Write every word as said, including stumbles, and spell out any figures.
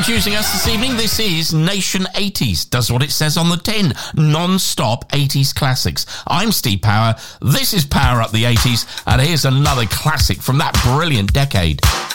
Introducing us this evening, this is Nation eighties. Does what it says on the tin. Non-stop eighties classics. I'm Steve Power. This is Power Up the eighties. And here's another classic from that brilliant decade.